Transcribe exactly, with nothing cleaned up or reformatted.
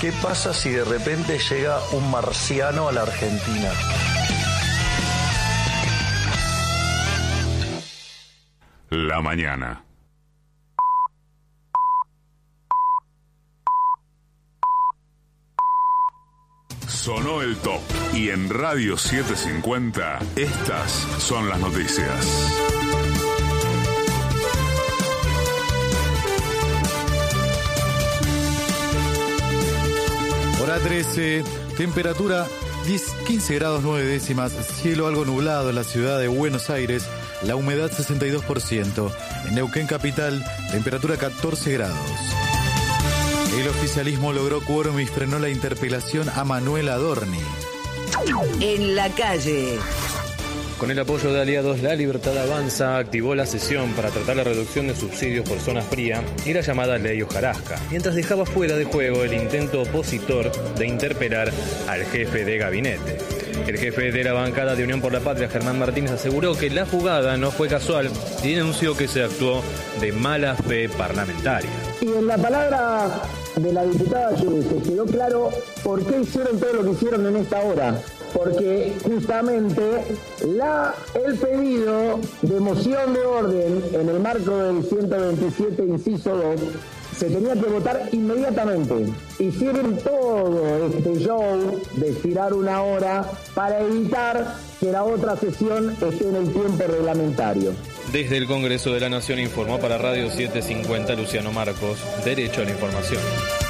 ¿Qué pasa si de repente llega un marciano a la Argentina? La mañana. Sonó el top y en Radio setecientos cincuenta estas son las noticias. Hora trece, temperatura diez, quince grados nueve décimas, cielo algo nublado en la ciudad de Buenos Aires, la humedad sesenta y dos por ciento. En Neuquén capital, temperatura catorce grados. El oficialismo logró quórum y frenó la interpelación a Manuel Adorni. En la calle. Con el apoyo de aliados, La Libertad Avanza activó la sesión para tratar la reducción de subsidios por zona fría y la llamada Ley Hojarasca, mientras dejaba fuera de juego el intento opositor de interpelar al jefe de gabinete. El jefe de la bancada de Unión por la Patria, Germán Martínez, aseguró que la jugada no fue casual y denunció que se actuó de mala fe parlamentaria. Y en la palabra de la diputada se quedó claro por qué hicieron todo lo que hicieron en esta hora. Porque justamente la, el pedido de moción de orden en el marco del ciento veintisiete, inciso dos, se tenía que votar inmediatamente. Hicieron todo este show de estirar una hora para evitar que la otra sesión esté en el tiempo reglamentario. Desde el Congreso de la Nación informó para Radio setecientos cincuenta Luciano Marcos, Derecho a la Información.